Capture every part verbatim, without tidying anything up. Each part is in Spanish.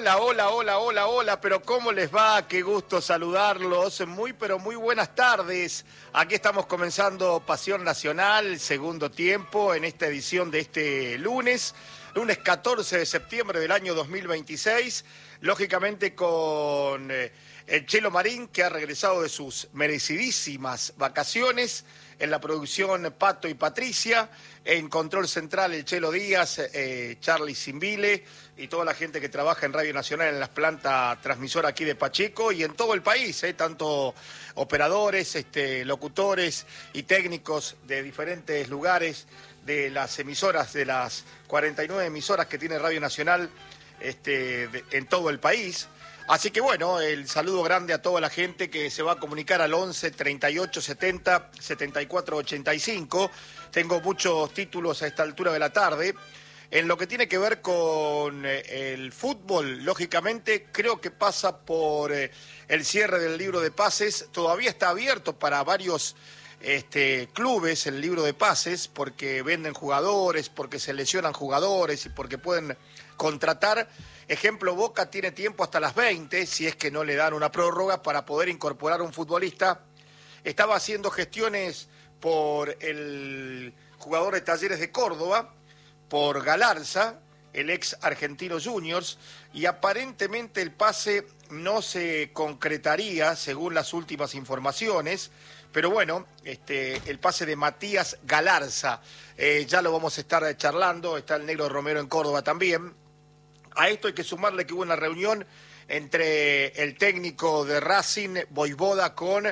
Hola, hola, hola, hola, hola, pero ¿cómo les va? Qué gusto saludarlos. Muy, pero muy buenas tardes. Aquí estamos comenzando Pasión Nacional, segundo tiempo, en esta edición de este lunes, lunes catorce de septiembre del año dos mil veintiséis, lógicamente con eh, el Chelo Marín, que ha regresado de sus merecidísimas vacaciones. En la producción, Pato y Patricia. En control central, el Chelo Díaz, eh, Charlie Simbile y toda la gente que trabaja en Radio Nacional en las plantas transmisoras aquí de Pacheco y en todo el país, eh, tanto operadores, este, locutores y técnicos de diferentes lugares de las emisoras, de las cuarenta y nueve emisoras que tiene Radio Nacional este, de, en todo el país. Así que bueno, el saludo grande a toda la gente que se va a comunicar al once, treinta y ocho, setenta, setenta y cuatro, ochenta y cinco. Tengo muchos títulos a esta altura de la tarde. En lo que tiene que ver con eh, el fútbol, lógicamente creo que pasa por eh, el cierre del libro de pases. Todavía está abierto para varios este, clubes el libro de pases porque venden jugadores, porque se lesionan jugadores y porque pueden contratar. Ejemplo, Boca tiene tiempo hasta las veinte, si es que no le dan una prórroga, para poder incorporar un futbolista. Estaba haciendo gestiones por el jugador de Talleres de Córdoba, por Galarza, el ex Argentino Juniors, y aparentemente el pase no se concretaría según las últimas informaciones, pero bueno, este, el pase de Matías Galarza, eh, ya lo vamos a estar charlando, está el Negro Romero en Córdoba también. A esto hay que sumarle que hubo una reunión entre el técnico de Racing, Voivoda, con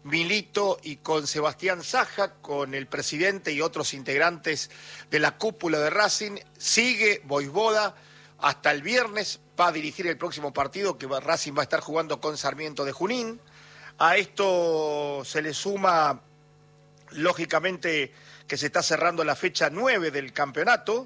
Milito y con Sebastián Saja, con el presidente y otros integrantes de la cúpula de Racing. Sigue Voivoda hasta el viernes, va a dirigir el próximo partido que Racing va a estar jugando con Sarmiento de Junín. A esto se le suma, lógicamente, que se está cerrando la fecha nueve del campeonato,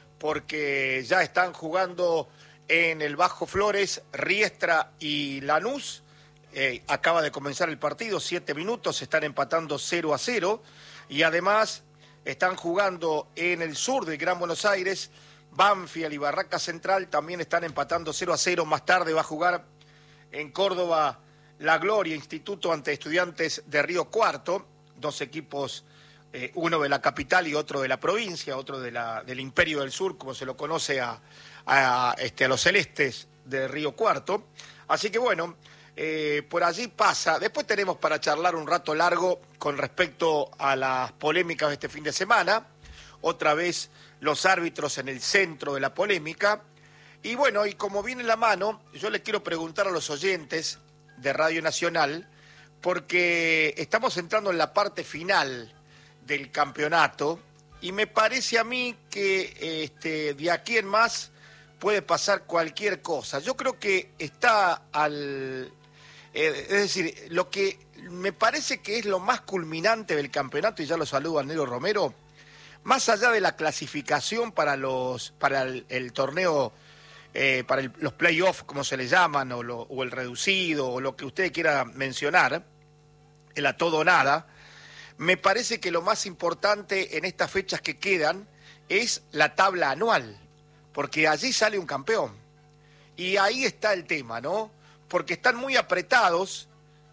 porque ya están jugando en el Bajo Flores, Riestra y Lanús. Eh, acaba de comenzar el partido, siete minutos, están empatando cero a cero. Y además están jugando en el sur del Gran Buenos Aires, Banfield y Barraca Central también están empatando cero a cero. Más tarde va a jugar en Córdoba La Gloria, Instituto ante Estudiantes de Río Cuarto, dos equipos, Eh, uno de la capital y otro de la provincia, otro de la, del Imperio del Sur, como se lo conoce a, a, este, a los celestes de Río Cuarto. Así que bueno, eh, por allí pasa. Después tenemos para charlar un rato largo con respecto a las polémicas de este fin de semana. Otra vez los árbitros en el centro de la polémica. Y bueno, y como viene la mano, yo les quiero preguntar a los oyentes de Radio Nacional, porque estamos entrando en la parte final del campeonato y me parece a mí que este, de aquí en más puede pasar cualquier cosa. Yo creo que está al... Eh, es decir, lo que me parece que es lo más culminante del campeonato, y ya lo saludo al Negro Romero, más allá de la clasificación para los para el, el torneo, eh, para el, los playoffs, como se le llaman, o, lo, o el reducido, o lo que usted quiera mencionar, el a todo o nada. Me parece que lo más importante en estas fechas que quedan es la tabla anual, porque allí sale un campeón. Y ahí está el tema, ¿no? Porque están muy apretados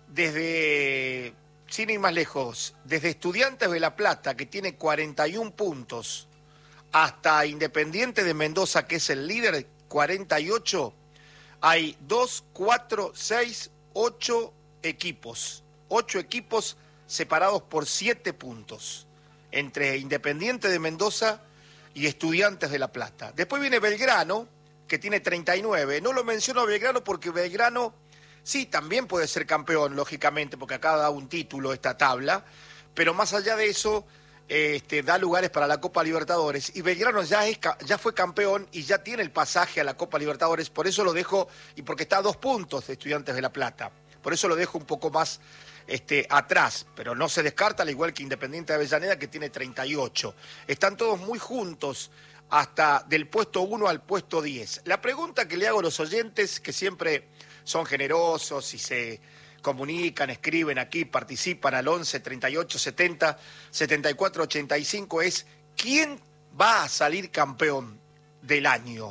desde, sin ir más lejos, desde Estudiantes de La Plata, que tiene cuarenta y un puntos, hasta Independiente de Mendoza, que es el líder, cuarenta y ocho, hay dos, cuatro, seis, ocho equipos. Ocho equipos separados por siete puntos, entre Independiente de Mendoza y Estudiantes de La Plata. Después viene Belgrano, que tiene treinta y nueve. No lo menciono a Belgrano porque Belgrano sí también puede ser campeón, lógicamente, porque acá da un título esta tabla, pero más allá de eso, este, da lugares para la Copa Libertadores. Y Belgrano ya, es, ya fue campeón y ya tiene el pasaje a la Copa Libertadores, por eso lo dejo, y porque está a dos puntos de Estudiantes de La Plata. Por eso lo dejo un poco más Este, atrás, pero no se descarta, al igual que Independiente de Avellaneda, que tiene treinta y ocho. Están todos muy juntos, hasta del puesto uno al puesto diez. La pregunta que le hago a los oyentes, que siempre son generosos y se comunican, escriben aquí, participan al once, treinta y ocho, setenta, setenta y cuatro, ochenta y cinco, es: ¿quién va a salir campeón del año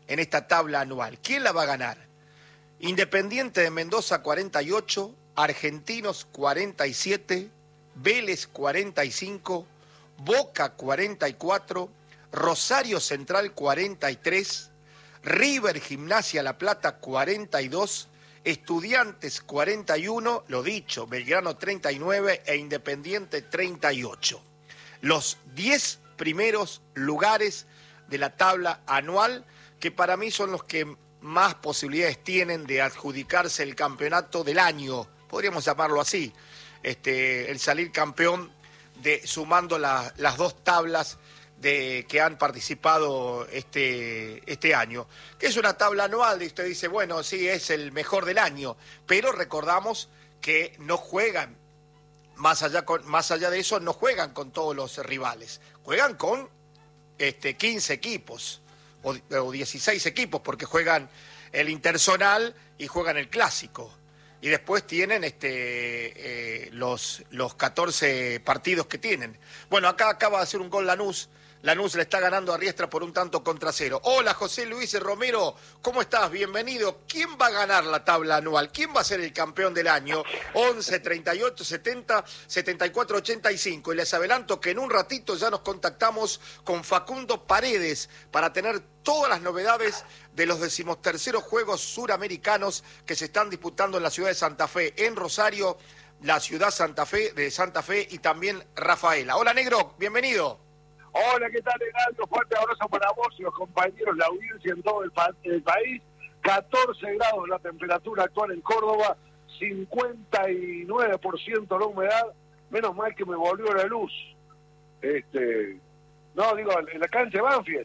en esta tabla anual. ¿Quién la va a ganar? Independiente de Mendoza cuarenta y ocho, Argentinos cuarenta y siete, Vélez cuarenta y cinco, Boca cuarenta y cuatro, Rosario Central cuarenta y tres, River Gimnasia La Plata cuarenta y dos, Estudiantes cuarenta y uno, lo dicho, Belgrano treinta y nueve e Independiente treinta y ocho. Los diez primeros lugares de la tabla anual, que para mí son los que más posibilidades tienen de adjudicarse el campeonato del año, podríamos llamarlo así, este, el salir campeón de sumando la, las dos tablas de que han participado este, este año, que es una tabla anual y usted dice, bueno, sí, es el mejor del año, pero recordamos que no juegan, más allá, con, más allá de eso, no juegan con todos los rivales, juegan con este, quince equipos o, o dieciséis equipos, porque juegan el interzonal y juegan el clásico. Y después tienen este, eh, los, los catorce partidos que tienen. Bueno, acá acaba de hacer un gol Lanús. Lanús le está ganando a Riestra por un tanto contra cero. Hola, José Luis Romero, ¿cómo estás? Bienvenido. ¿Quién va a ganar la tabla anual? ¿Quién va a ser el campeón del año? once, treinta y ocho, setenta, setenta y cuatro, ochenta y cinco. Y les adelanto que en un ratito ya nos contactamos con Facundo Paredes para tener todas las novedades de los decimoterceros Juegos Suramericanos que se están disputando en la ciudad de Santa Fe, en Rosario, la ciudad Santa Fe, de Santa Fe y también Rafaela. Hola, Negro, bienvenido. Hola, ¿qué tal, Heraldo? Fuerte abrazo para vos y los compañeros, la audiencia en todo el, pa el país. catorce grados la temperatura actual en Córdoba, cincuenta y nueve por ciento la humedad. Menos mal que me volvió la luz. Este, no, digo, en la cancha de Banfield.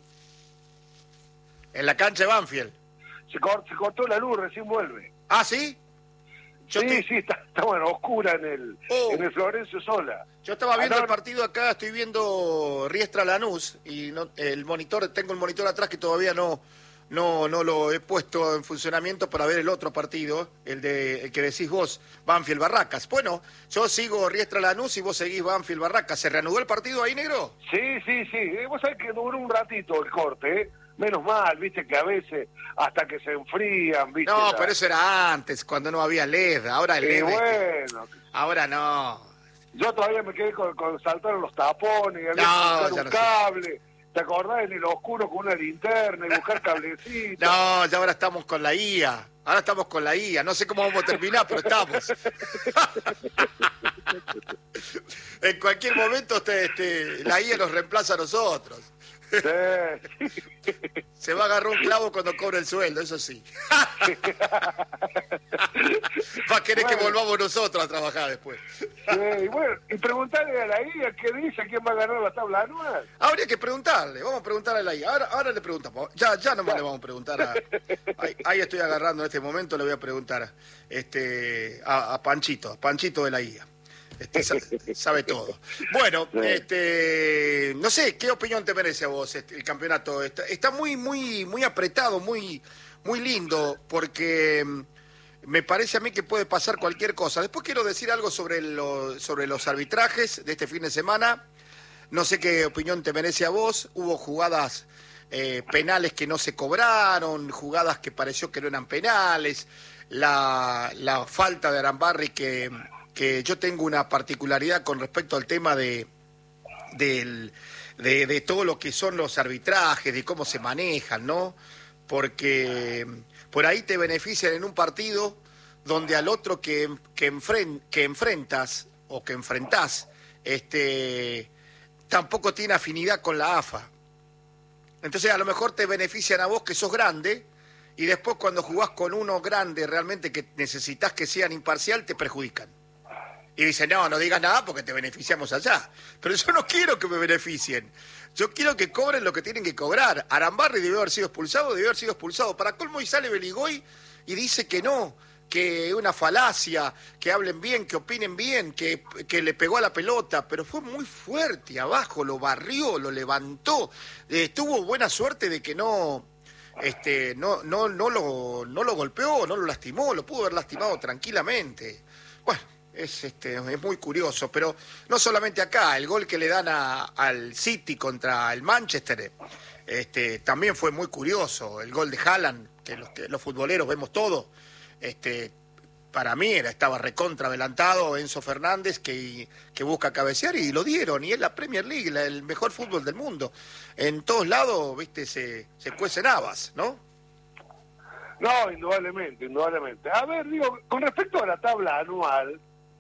En la cancha de Banfield. Se, cort se cortó la luz, recién vuelve. ¿Ah, sí? Yo sí, te... sí, está, está bueno, oscura en el, oh. en el Florencio Sola. Yo estaba viendo ah, no, el partido acá, estoy viendo Riestra Lanús y no, el monitor, tengo el monitor atrás que todavía no, no, no lo he puesto en funcionamiento para ver el otro partido, el de el que decís vos, Banfield Barracas. Bueno, yo sigo Riestra Lanús y vos seguís Banfield Barracas. ¿Se reanudó el partido ahí, Negro? Sí, sí, sí. Vos sabés que duró un ratito el corte, ¿eh? Menos mal, viste que a veces hasta que se enfrían, viste. No, la... pero eso era antes, cuando no había L E D, ahora el L E D. Bueno. Este... Ahora no. Yo todavía me quedé con, con saltar los tapones, y había no, que buscar un no cable. Sé. ¿Te acordás en el oscuro con una linterna y buscar cablecitos? No, ya ahora estamos con la I A. Ahora estamos con la I A. No sé cómo vamos a terminar, pero estamos. En cualquier momento este, este, la I A nos reemplaza a nosotros. Sí. Se va a agarrar un clavo cuando cobre el sueldo, eso sí. Va a querer bueno. que volvamos nosotros a trabajar después. Sí, bueno, y preguntarle a la I A qué dice, quién va a ganar la tabla anual. Habría que preguntarle, vamos a preguntarle a la I A. Ahora, ahora le preguntamos, ya, ya nomás le vamos a preguntar a... Ahí, ahí estoy agarrando en este momento, le voy a preguntar este, a, a Panchito, a Panchito de la I A. Este, sabe, sabe todo. Bueno, este, no sé, ¿qué opinión te merece a vos este, el campeonato? Está, está muy, muy, muy apretado, muy, muy lindo, porque me parece a mí que puede pasar cualquier cosa. Después quiero decir algo sobre, lo, sobre los arbitrajes de este fin de semana. No sé qué opinión te merece a vos. Hubo jugadas eh, penales que no se cobraron, jugadas que pareció que no eran penales, la, la falta de Arambarri que... que yo tengo una particularidad con respecto al tema de, de, de, de todo lo que son los arbitrajes, de cómo se manejan, ¿no? Porque por ahí te benefician en un partido donde al otro que, que, enfren, que enfrentas o que enfrentás este, tampoco tiene afinidad con la A F A. Entonces a lo mejor te benefician a vos que sos grande y después cuando jugás con uno grande realmente que necesitas que sean imparcial te perjudican. Y dicen, no, no digas nada porque te beneficiamos allá. Pero yo no quiero que me beneficien. Yo quiero que cobren lo que tienen que cobrar. Arambarri debió haber sido expulsado, debió haber sido expulsado. Para colmo y sale Beligoy y dice que no, que es una falacia, que hablen bien, que opinen bien, que, que le pegó a la pelota. Pero fue muy fuerte abajo, lo barrió, lo levantó. Eh, tuvo buena suerte de que no... Este, no, no, no, lo, no lo golpeó, no lo lastimó, lo pudo haber lastimado tranquilamente. Bueno, Es, este, es muy curioso, pero no solamente acá, el gol que le dan a, al City contra el Manchester, este, también fue muy curioso, el gol de Haaland, que los, que los futboleros vemos todo, este, para mí era, estaba recontra adelantado Enzo Fernández que, que busca cabecear y lo dieron, y es la Premier League, la, el mejor fútbol del mundo. En todos lados, viste, se, se cuecen habas, ¿no? No, indudablemente, indudablemente. A ver, digo, con respecto a la tabla anual,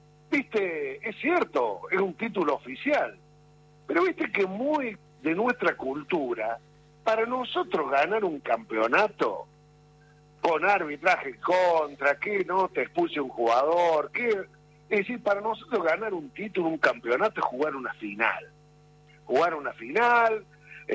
viste, es cierto, es un título oficial, pero viste que muy de nuestra cultura, para nosotros ganar un campeonato con arbitraje contra, que no te expulse un jugador, que es decir, para nosotros ganar un título, un campeonato es jugar una final, jugar una final,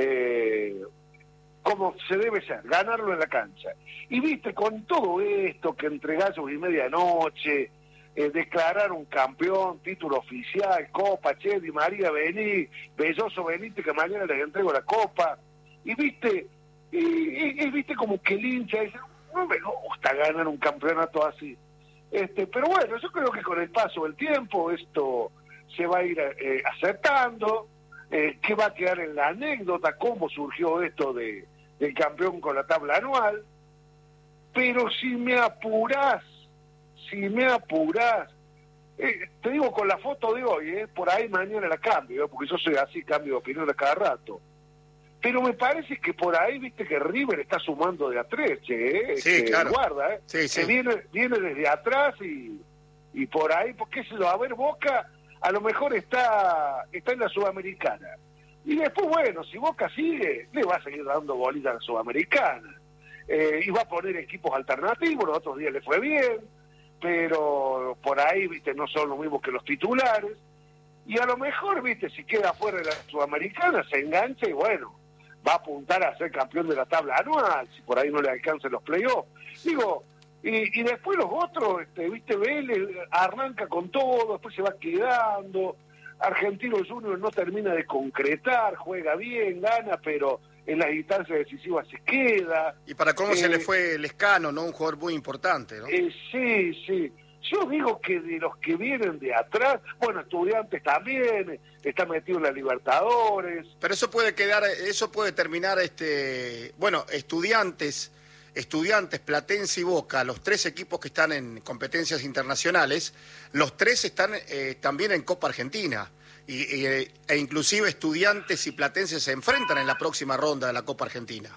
eh, como se debe ser, ganarlo en la cancha. Y viste, con todo esto que entre gallos y medianoche, eh, declarar un campeón, título oficial, Copa, Che, Di María, vení, Belloso, venite que mañana les entrego la Copa, y viste, y, y, y viste como que el hincha dice, no me gusta ganar un campeonato así. Este, pero bueno, yo creo que con el paso del tiempo esto se va a ir eh, acertando, eh, que va a quedar en la anécdota, cómo surgió esto de del campeón con la tabla anual, pero si me apurás, si me apurás, eh, te digo con la foto de hoy, eh, por ahí mañana la cambio, eh, porque yo soy así, cambio de opinión a cada rato. Pero me parece que por ahí, viste que River está sumando de a tres, che, eh, sí, que claro. Guarda, eh, sí, sí. que viene, viene desde atrás y, y por ahí, porque se lo a ver Boca, a lo mejor está, está en la Sudamericana. Y después, bueno, si Boca sigue, le va a seguir dando bolita a la Sudamericana. Eh, y va a poner equipos alternativos, los otros días le fue bien, pero por ahí, viste, no son los mismos que los titulares. Y a lo mejor, viste, si queda fuera de la Sudamericana, se engancha y bueno, va a apuntar a ser campeón de la tabla anual, si por ahí no le alcanzan los playoffs. Digo, y, y después los otros, este, viste, Vélez arranca con todo, después se va quedando, Argentino Junior no termina de concretar, juega bien, gana, pero en las instancias decisivas se queda. Y para cómo eh, se le fue Lescano, ¿no? Un jugador muy importante, ¿no? Eh, sí, sí. Yo digo que de los que vienen de atrás, bueno, Estudiantes también, está metido en la Libertadores. Pero eso puede quedar, eso puede terminar, este, bueno, Estudiantes, Estudiantes, Platense y Boca, los tres equipos que están en competencias internacionales, los tres están eh, también en Copa Argentina. Y, y, e inclusive Estudiantes y Platense se enfrentan en la próxima ronda de la Copa Argentina.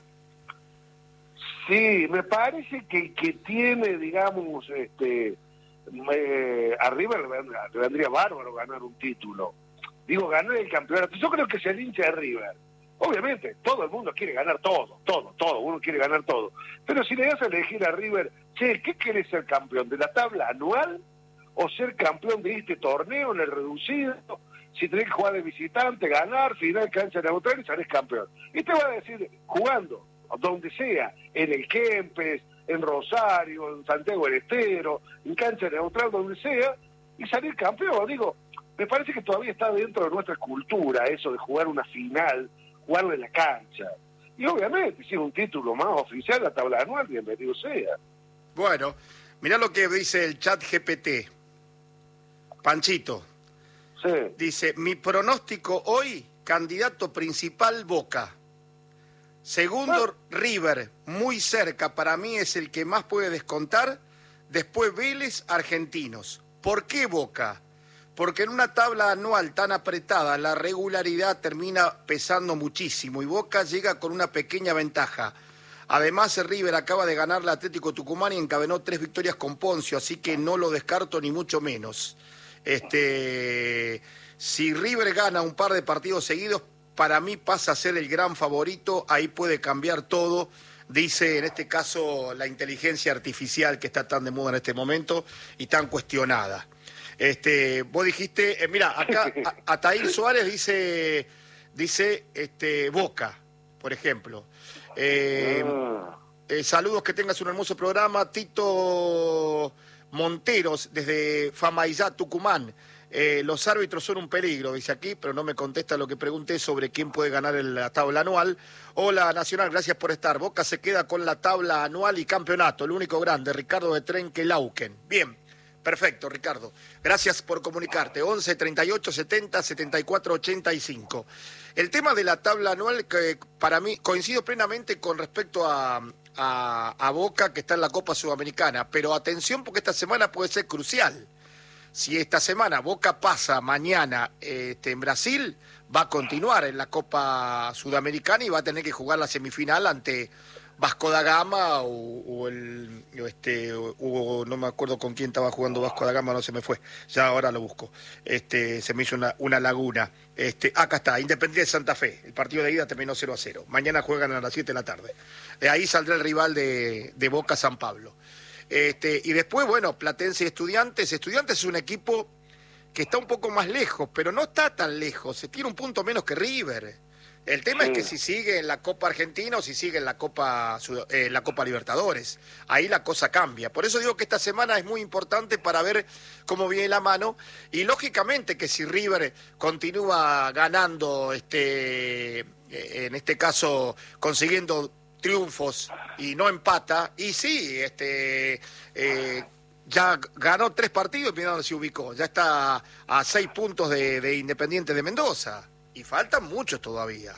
Sí, me parece que que tiene, digamos, este... Eh, a River le vendría, le vendría bárbaro ganar un título. Digo, ganar el campeonato. Yo creo que es el hincha de River. Obviamente, todo el mundo quiere ganar todo, todo, todo, uno quiere ganar todo. Pero si le das a elegir a River, che, ¿qué querés ser campeón? ¿De la tabla anual? ¿O ser campeón de este torneo en el reducido? Si tenés que jugar de visitante, ganar, final, cancha neutral y salés campeón. Y te va a decir, jugando, donde sea, en el Kempes, en Rosario, en Santiago del Estero, en cancha neutral, donde sea, y salir campeón. Digo, me parece que todavía está dentro de nuestra cultura eso de jugar una final, jugarlo en la cancha. Y obviamente, si es un título más oficial, la tabla anual, bienvenido sea. Bueno, mirá lo que dice el chat G P T. Panchito. Sí. Dice, mi pronóstico hoy, candidato principal Boca. Segundo, River, muy cerca, para mí es el que más puede descontar. Después Vélez, Argentinos. ¿Por qué Boca? Porque en una tabla anual tan apretada, la regularidad termina pesando muchísimo y Boca llega con una pequeña ventaja. Además, River acaba de ganar la Atlético Tucumán y encadenó tres victorias con Poncio, así que no lo descarto ni mucho menos. Este, si River gana un par de partidos seguidos, para mí pasa a ser el gran favorito, ahí puede cambiar todo, dice en este caso la inteligencia artificial que está tan de moda en este momento y tan cuestionada. Este, vos dijiste, eh, mira, acá a, Ataír Suárez dice, dice este, Boca, por ejemplo. Eh, eh, saludos, que tengas un hermoso programa. Tito Monteros, desde Famaillá, Tucumán. Eh, los árbitros son un peligro, dice aquí, pero no me contesta lo que pregunté sobre quién puede ganar en la tabla anual. Hola, Nacional, gracias por estar. Boca se queda con la tabla anual y campeonato, el único grande, Ricardo de Trenque Lauquen. Bien, Perfecto, Ricardo. Gracias por comunicarte. once, treinta y ocho, setenta, setenta y cuatro, ochenta y cinco. El tema de la tabla anual, que para mí coincido plenamente con respecto a, a, a Boca, que está en la Copa Sudamericana, pero atención porque esta semana puede ser crucial. Si esta semana Boca pasa mañana este, en Brasil, va a continuar en la Copa Sudamericana y va a tener que jugar la semifinal ante Vasco da Gama o, o el este o, o no me acuerdo con quién estaba jugando Vasco da Gama, no se me fue, ya ahora lo busco. Este se me hizo una, una laguna. Este, acá está, Independiente de Santa Fe. El partido de ida terminó cero a cero. Mañana juegan a las siete de la tarde. De ahí saldrá el rival de, de Boca, San Pablo. Este, y después, bueno, Platense y Estudiantes. Estudiantes es un equipo que está un poco más lejos, pero no está tan lejos. Se tiene un punto menos que River. El tema sí. es que si sigue en la Copa Argentina o si sigue en la Copa eh, la Copa Libertadores, ahí la cosa cambia. Por eso digo que esta semana es muy importante para ver cómo viene la mano y lógicamente que si River continúa ganando, este, en este caso consiguiendo triunfos y no empata, y sí, este, eh, ya ganó tres partidos y mira dónde se ubicó, ya está a seis puntos de, de Independiente de Mendoza. Y faltan muchos todavía.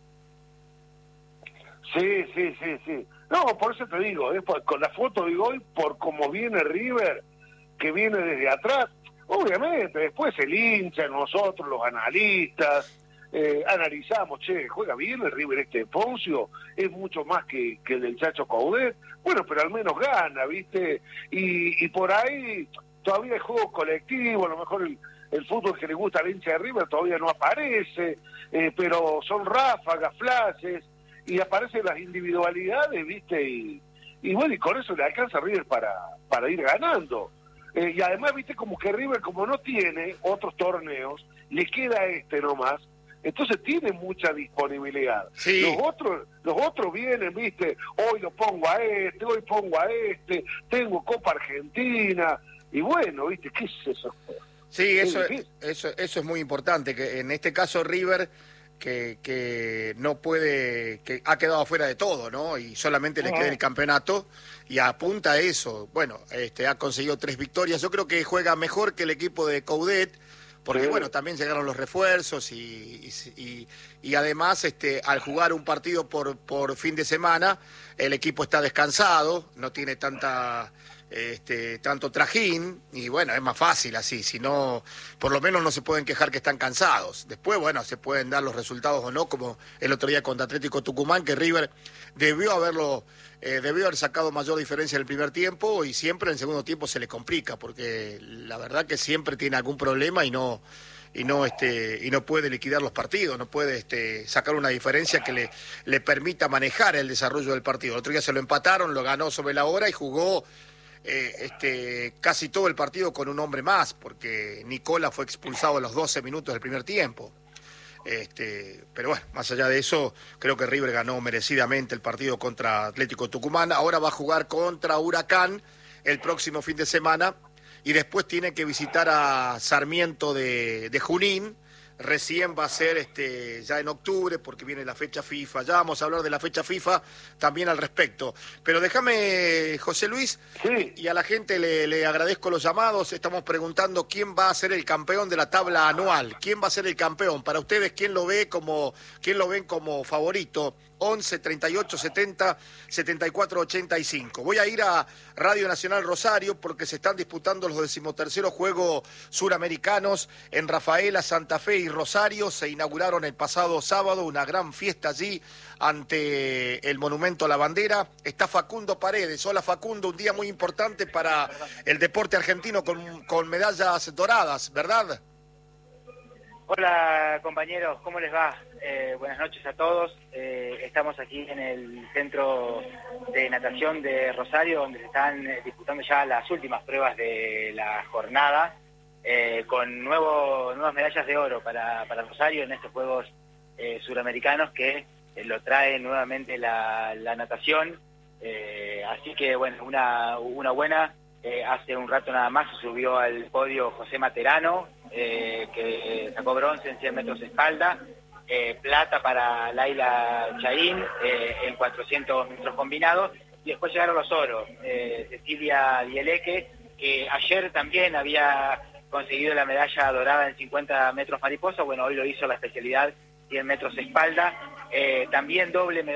Sí, sí, sí, sí. No, por eso te digo, es por, con la foto de hoy, por cómo viene River, que viene desde atrás, obviamente, después el hincha, nosotros, los analistas, eh, analizamos, che, juega bien el River este de Poncio, es mucho más que, que el del Chacho Coudet, bueno, pero al menos gana, ¿viste? Y, y por ahí todavía hay juego colectivo, a lo mejor el el fútbol que le gusta al hincha de River todavía no aparece, eh, pero son ráfagas, flashes, y aparecen las individualidades, ¿viste? Y, y bueno, y con eso le alcanza a River para, para ir ganando. Eh, y además, ¿viste? Como que River, como no tiene otros torneos, le queda este nomás, entonces tiene mucha disponibilidad. Sí. Los otros, los otros vienen, ¿viste? Hoy lo pongo a este, hoy pongo a este, tengo Copa Argentina, y bueno, ¿viste? ¿Qué es eso? Sí, eso, eso, eso es muy importante, que en este caso River, que, que no puede, que ha quedado fuera de todo, ¿no? Y solamente le queda el campeonato y apunta a eso. Bueno, este, ha conseguido tres victorias. Yo creo que juega mejor que el equipo de Coudet, porque sí. bueno, también llegaron los refuerzos y, y, y, y además este, al jugar un partido por, por fin de semana, el equipo está descansado, no tiene tanta... Este, tanto trajín, y bueno, es más fácil así, si no, por lo menos no se pueden quejar que están cansados. Después, bueno, se pueden dar los resultados o no, como el otro día contra Atlético Tucumán, que River debió haberlo, eh, debió haber sacado mayor diferencia en el primer tiempo, y siempre en el segundo tiempo se le complica, porque la verdad que siempre tiene algún problema y no y no este y no puede liquidar los partidos, no puede este sacar una diferencia que le, le permita manejar el desarrollo del partido. El otro día se lo empataron, lo ganó sobre la hora y jugó Eh, este, casi todo el partido con un hombre más, porque Nicola fue expulsado a los doce minutos del primer tiempo. Este, pero bueno, más allá de eso, creo que River ganó merecidamente el partido contra Atlético Tucumán. Ahora va a jugar contra Huracán el próximo fin de semana y después tiene que visitar a Sarmiento de, de Junín. Recién va a ser este, ya en octubre, porque viene la fecha FIFA. Ya vamos a hablar de la fecha FIFA también al respecto. Pero déjame, José Luis, sí. y a la gente le, le agradezco los llamados. Estamos preguntando quién va a ser el campeón de la tabla anual. ¿Quién va a ser el campeón? Para ustedes, ¿quién lo ve como, quién lo ven como favorito? once, treinta y ocho, setenta, setenta y cuatro, ochenta y cinco. Voy a ir a Radio Nacional Rosario porque se están disputando los decimoterceros Juegos Suramericanos en Rafaela, Santa Fe y Rosario. Se inauguraron el pasado sábado, una gran fiesta allí ante el Monumento a la Bandera. Está Facundo Paredes. Hola Facundo, un día muy importante para el deporte argentino con, con medallas doradas, ¿verdad? Hola compañeros, ¿cómo les va? Eh, buenas noches a todos. Eh, estamos aquí en el Centro de Natación de Rosario, donde se están eh, disputando ya las últimas pruebas de la jornada, eh, con nuevo, nuevas medallas de oro para, para Rosario en estos Juegos eh, Suramericanos que eh, lo trae nuevamente la, la natación. Eh, así que bueno, una, una buena... Eh, hace un rato nada más se subió al podio José Materano, eh, que sacó bronce en cien metros de espalda, eh, plata para Laila Chaín eh, en cuatrocientos metros combinados, y después llegaron los oros, eh, Cecilia Dieleque que ayer también había conseguido la medalla dorada en cincuenta metros mariposa, bueno, hoy lo hizo la especialidad cien metros espalda, eh, también doble medalla